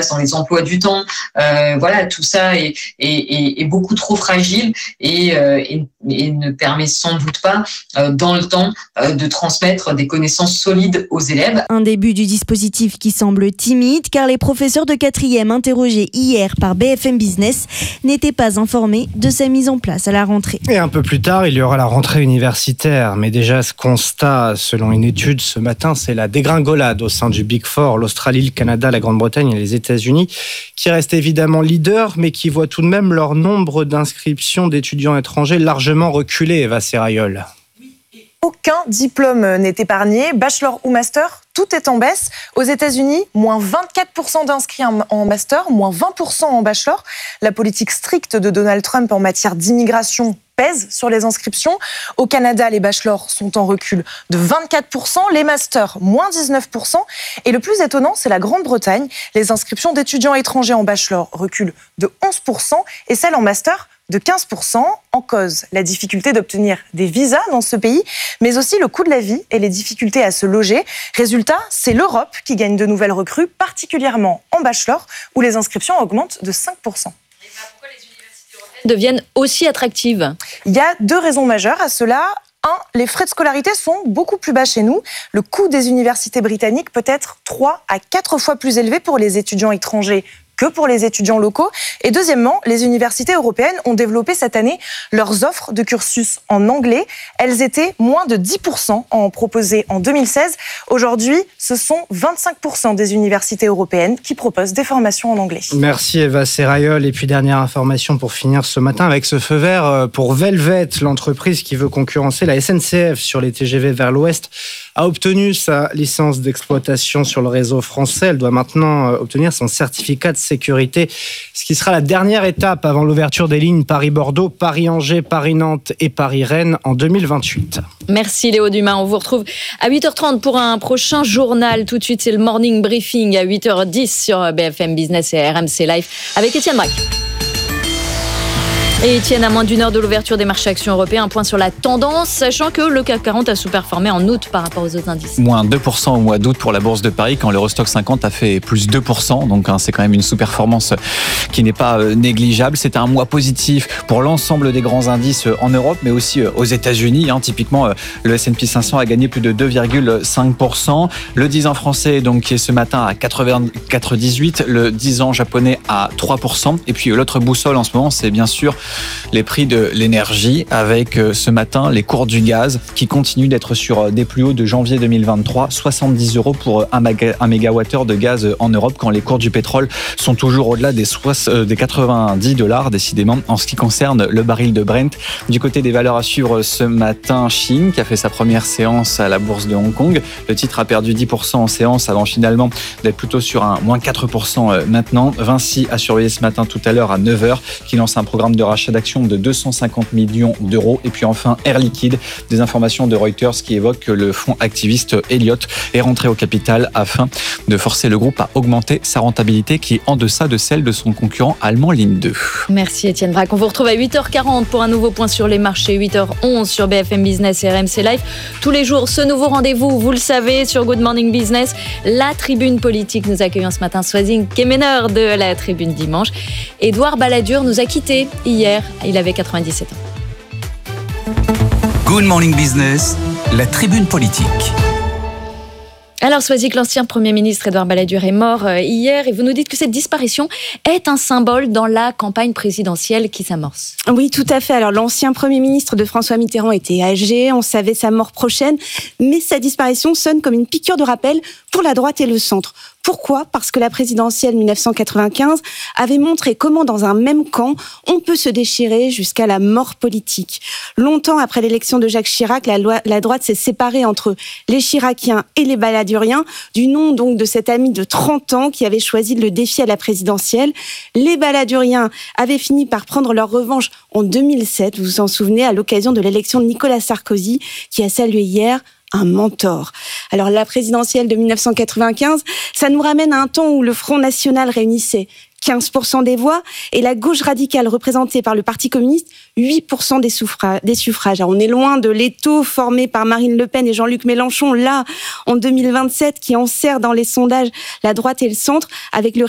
dans les emplois du temps. Voilà, tout ça est beaucoup trop fragile et ne permet sans doute pas, dans le temps, de transmettre des connaissances solides aux élèves. Un début du dispositif qui semble timide car les professeurs de 4e interrogés hier par BFM Business n'étaient pas informés de sa mise en place à la rentrée. Et un peu plus tard, il y aura la rentrée universitaire. Mais déjà, ce constat, selon une étude ce matin, c'est la dégringolade au sein du Big Four, l'Australie, le Canada, la Grande-Bretagne et les États-Unis, qui restent évidemment leaders, mais qui voient tout de même leur nombre d'inscriptions d'étudiants étrangers largement reculer, Eva Serrayol. Aucun diplôme n'est épargné, bachelor ou master, tout est en baisse. Aux États-Unis, moins 24% d'inscrits en master, moins 20% en bachelor. La politique stricte de Donald Trump en matière d'immigration pèse sur les inscriptions. Au Canada, les bachelors sont en recul de 24%, les masters, moins 19%. Et le plus étonnant, c'est la Grande-Bretagne. Les inscriptions d'étudiants étrangers en bachelor reculent de 11% et celles en master de 15%. En cause, la difficulté d'obtenir des visas dans ce pays, mais aussi le coût de la vie et les difficultés à se loger. Résultat, c'est l'Europe qui gagne de nouvelles recrues, particulièrement en bachelor, où les inscriptions augmentent de 5%. Pourquoi les universités européennes deviennent aussi attractives ? Il y a 2 raisons majeures à cela. 1, les frais de scolarité sont beaucoup plus bas chez nous. Le coût des universités britanniques peut être 3 à 4 fois plus élevé pour les étudiants étrangers que pour les étudiants locaux. Et deuxièmement, les universités européennes ont développé cette année leurs offres de cursus en anglais. Elles étaient moins de 10% à en proposer en 2016. Aujourd'hui, ce sont 25% des universités européennes qui proposent des formations en anglais. Merci Eva Serrayol. Et puis dernière information pour finir ce matin avec ce feu vert pour Velvet, l'entreprise qui veut concurrencer la SNCF sur les TGV vers l'Ouest, a obtenu sa licence d'exploitation sur le réseau français. Elle doit maintenant obtenir son certificat de sécurité, ce qui sera la dernière étape avant l'ouverture des lignes Paris-Bordeaux, Paris-Angers, Paris-Nantes et Paris-Rennes en 2028. Merci Léo Dumas. On vous retrouve à 8h30 pour un prochain journal. Tout de suite, c'est le Morning Briefing à 8h10 sur BFM Business et RMC Live avec Étienne Braque. Et Étienne, à moins d'une heure de l'ouverture des marchés actions européens, un point sur la tendance, sachant que le CAC 40 a sous-performé en août par rapport aux autres indices. Moins 2% au mois d'août pour la bourse de Paris, quand l'Eurostoxx 50 a fait plus 2%. Donc c'est quand même une sous-performance qui n'est pas négligeable. C'est un mois positif pour l'ensemble des grands indices en Europe, mais aussi aux États-Unis. Typiquement, le S&P 500 a gagné plus de 2,5%. Le 10 ans français, donc, qui est ce matin à 84,18. Le 10 ans japonais à 3%. Et puis l'autre boussole en ce moment, c'est bien sûr les prix de l'énergie, avec ce matin les cours du gaz qui continuent d'être sur des plus hauts de janvier 2023, 70 € pour un mégawattheure de gaz en Europe, quand les cours du pétrole sont toujours au-delà des 90 $, décidément, en ce qui concerne le baril de Brent. Du côté des valeurs à suivre ce matin, Chine, qui a fait sa première séance à la bourse de Hong Kong. Le titre a perdu 10% en séance avant finalement d'être plutôt sur un moins 4% maintenant. Vinci a surveillé ce matin tout à l'heure à 9h, qui lance un programme de rachat d'actions de 250 millions d'euros. Et puis enfin, Air Liquide, des informations de Reuters qui évoquent que le fonds activiste Elliott est rentré au capital afin de forcer le groupe à augmenter sa rentabilité, qui est en deçà de celle de son concurrent allemand Ligne 2. Merci Étienne Braque. On vous retrouve à 8h40 pour un nouveau point sur les marchés, 8h11 sur BFM Business et RMC Live. Tous les jours, ce nouveau rendez-vous, vous le savez, sur Good Morning Business, la tribune politique. Nous accueillons ce matin Swazing Kemener de la tribune dimanche. Édouard Balladur nous a quittés hier. Il avait 97 ans. Good Morning Business, la tribune politique. Alors, Swazing, l'ancien Premier ministre Édouard Balladur est mort hier et vous nous dites que cette disparition est un symbole dans la campagne présidentielle qui s'amorce. Oui, tout à fait. Alors, l'ancien Premier ministre de François Mitterrand était âgé, on savait sa mort prochaine, mais sa disparition sonne comme une piqûre de rappel pour la droite et le centre. Pourquoi ? Parce que la présidentielle 1995 avait montré comment, dans un même camp, on peut se déchirer jusqu'à la mort politique. Longtemps après l'élection de Jacques Chirac, la droite s'est séparée entre les Chiraciens et les Balladuriens, du nom donc de cet ami de 30 ans qui avait choisi le défi à la présidentielle. Les Balladuriens avaient fini par prendre leur revanche en 2007, vous vous en souvenez, à l'occasion de l'élection de Nicolas Sarkozy, qui a salué hier un mentor. Alors la présidentielle de 1995, ça nous ramène à un temps où le Front National réunissait 15% des voix et la gauche radicale représentée par le Parti communiste 8% des suffrages. Alors on est loin de l'étau formé par Marine Le Pen et Jean-Luc Mélenchon là en 2027 qui enserre dans les sondages la droite et le centre avec le